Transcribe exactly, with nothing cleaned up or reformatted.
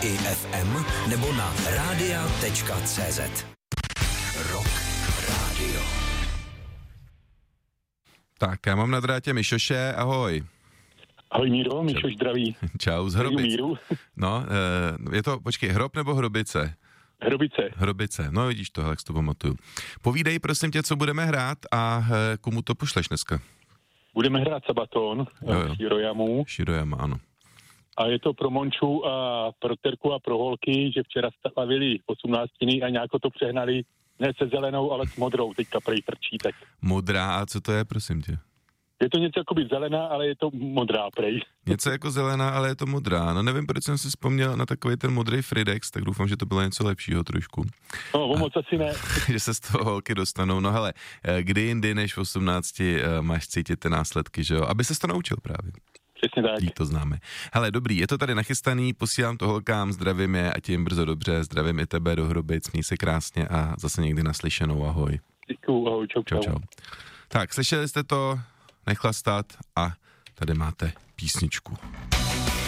i ef em nebo na rádia tečka cé zet. Rock Radio. Tak, já mám na drátě Mišoše, ahoj. Ahoj Míro, Mišoš zdraví. Čau, z Hrobic. No, je to, počkej, Hrob nebo Hrobice? Hrobice. Hrobice, no vidíš to, jak si to pamatuju. Povídej prosím tě, co budeme hrát a komu to pošleš dneska? Budeme hrát Sabaton, Shiroyamu. Shirojama, ano. A je to pro Monču a pro Terku a pro holky, že včera slavili osmnáctiny a nějako to přehnali ne se zelenou, ale s modrou, teďka prej trčí, tak. Modrá, a co to je, prosím tě? Je to něco jako by zelená, ale je to modrá, prej. Něco jako zelená, ale je to modrá. No nevím, proč jsem si vzpomněl na takový ten modrý Fridex, tak doufám, že to bylo něco lepšího trošku. No, o moc asi ne. Že se z toho holky dostanou. No hele, kdy jindy než v osmnácti máš cítit ty následky, že jo? Aby ses to naučil právě. Přesně tak. Tí to známe. Hele, dobrý, je to tady nachystaný, posílám to holkám, zdravím je a tím brzo dobře, zdravím i tebe do Hrobic, měj se krásně a zase někdy naslyšenou, ahoj. Děkuju, ahoj, čau, čau. čau, čau. Tak, slyšeli jste to, nechlastat a tady máte písničku.